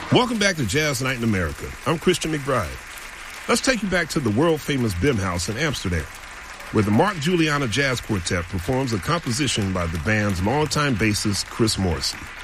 Welcome back to Jazz Night in America. I'm Christian McBride. Let's take you back to the world-famous Bim House in Amsterdam, where the Mark Juliana Jazz Quartet performs a composition by the band's longtime bassist, Chris Morrissey.